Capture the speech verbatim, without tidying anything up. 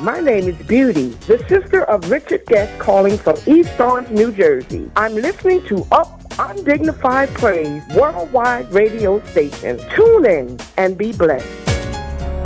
My name is Beauty, the sister of Richard Guest, calling from East Orange, New Jersey. I'm listening to Up Undignified Praise Worldwide Radio Station. Tune in and be blessed.